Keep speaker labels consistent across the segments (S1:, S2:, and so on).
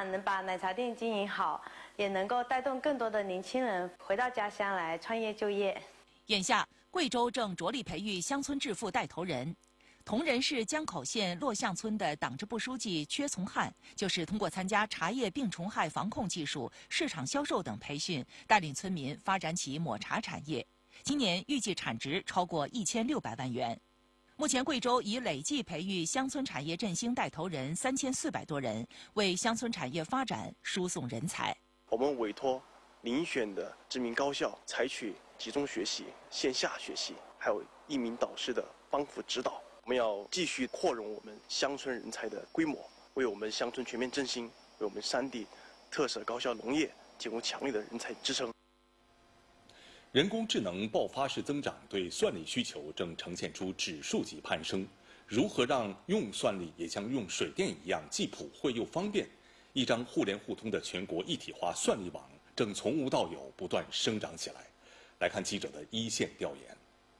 S1: 望能把奶茶店经营好，也能够带动更多的年轻人回到家乡来创业就业。
S2: 眼下，贵州正着力培育乡村致富带头人。铜仁市江口县洛巷村的党支部书记薛从汉，就是通过参加茶叶病虫害防控技术、市场销售等培训，带领村民发展起抹茶产业。今年预计产值超过1600万元。目前，贵州已累计培育乡村产业振兴带头人3400多人，为乡村产业发展输送人才。
S3: 我们委托遴选的知名高校，采取集中学习、线下学习，还有1名导师的帮扶指导。我们要继续扩容我们乡村人才的规模，为我们乡村全面振兴，为我们山地特色高效农业提供强力的人才支撑。
S4: 人工智能爆发式增长对算力需求正呈现出指数级攀升。如何让用算力也像用水电一样既普惠又方便？一张互联互通的全国一体化算力网正从无到有不断生长起来。来看记者的一线调研。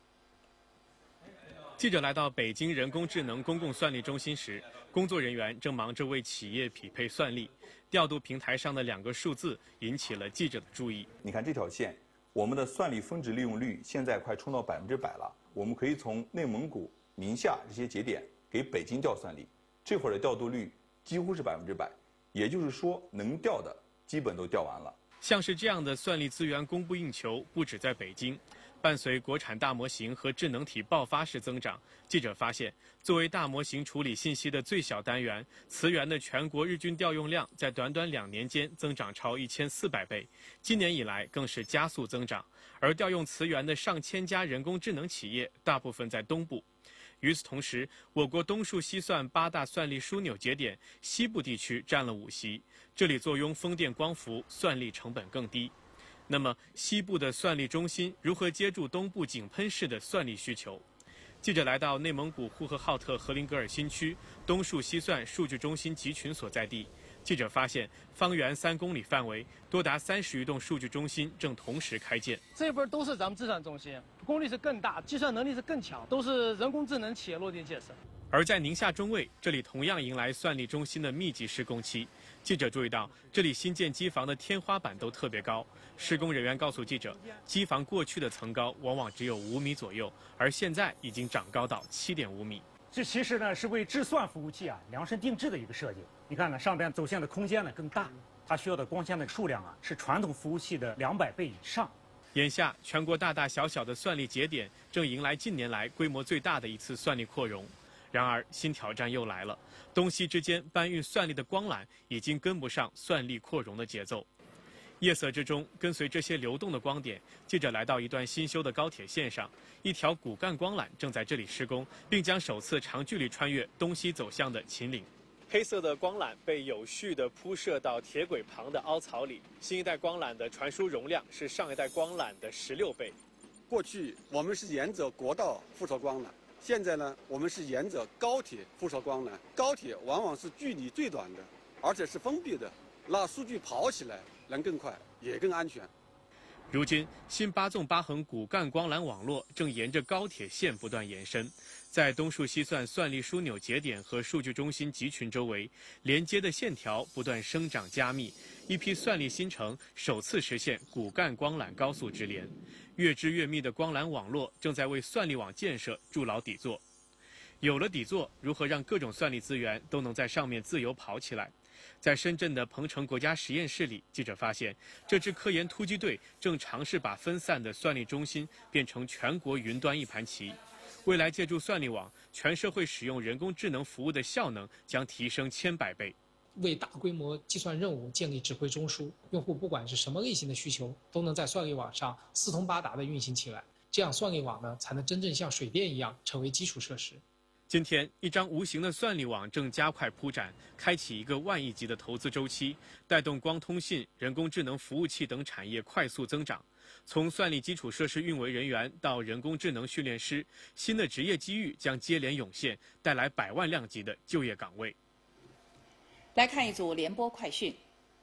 S5: 记者来到北京人工智能公共算力中心时，工作人员正忙着为企业匹配算力。调度平台上的2个数字引起了记者的注意。
S6: 你看这条线，我们的算力峰值利用率现在快冲到100%了。我们可以从内蒙古、宁夏这些节点给北京调算力，这会儿的调度率几乎是100%，也就是说能调的基本都调完了。
S5: 像是这样的算力资源供不应求，不止在北京。伴随国产大模型和智能体爆发式增长，记者发现，作为大模型处理信息的最小单元，磁源的全国日均调用量在短短2年间增长超1400倍，今年以来更是加速增长。而调用磁源的上千家人工智能企业，大部分在东部。与此同时，我国东数西算8大算力枢纽节点，西部地区占了5席，这里坐拥风电光伏，算力成本更低。那么，西部的算力中心如何接住东部井喷式的算力需求？记者来到内蒙古呼和浩特和林格尔新区东数西算数据中心集群所在地。记者发现，方圆3公里范围，多达30余栋数据中心正同时开建。
S7: 这一波都是咱们计算中心，功率是更大，计算能力是更强，都是人工智能企业落地建设。
S5: 而在宁夏中卫，这里同样迎来算力中心的密集施工期。记者注意到，这里新建机房的天花板都特别高。施工人员告诉记者，机房过去的层高往往只有5米左右，而现在已经长高到7.5米。
S8: 这其实呢是为智算服务器量身定制的一个设计。你看呢，上边走线的空间呢更大，它需要的光纤的数量是传统服务器的200倍以上。
S5: 眼下，全国大大小小的算力节点正迎来近年来规模最大的一次算力扩容。然而，新挑战又来了，东西之间搬运算力的光缆已经跟不上算力扩容的节奏。夜色之中，跟随这些流动的光点，记者来到一段新修的高铁线上，一条骨干光缆正在这里施工，并将首次长距离穿越东西走向的秦岭。黑色的光缆被有序地铺设到铁轨旁的凹槽里。新一代光缆的传输容量是上一代光缆的16倍。
S9: 过去我们是沿着国道附着光缆，现在呢，我们是沿着高铁附着光缆。高铁往往是距离最短的，而且是封闭的，那数据跑起来能更快，也更安全。
S5: 如今，新8纵8横骨干光缆网络正沿着高铁线不断延伸，在东数西算算力枢纽节点和数据中心集群周围，连接的线条不断生长加密，一批算力新城首次实现骨干光缆高速直连。越织越密的光缆网络正在为算力网建设筑牢底座。有了底座，如何让各种算力资源都能在上面自由跑起来？在深圳的鹏城国家实验室里，记者发现，这支科研突击队正尝试把分散的算力中心变成全国云端一盘棋。未来借助算力网，全社会使用人工智能服务的效能将提升千百倍。
S10: 为大规模计算任务建立指挥中枢，用户不管是什么类型的需求，都能在算力网上四通八达地运行起来。这样算力网呢，才能真正像水电一样成为基础设施。
S5: 今天，一张无形的算力网正加快铺展，开启一个万亿级的投资周期，带动光通信、人工智能服务器等产业快速增长。从算力基础设施运维人员到人工智能训练师，新的职业机遇将接连涌现，带来100万量级的就业岗位。
S2: 来看一组联播快讯。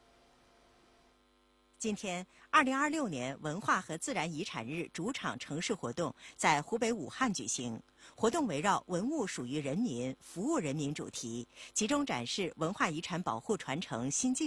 S2: 今天，2026年文化和自然遗产日主场城市活动在湖北武汉举行。活动围绕“文物属于人民，服务人民”主题，集中展示文化遗产保护传承新技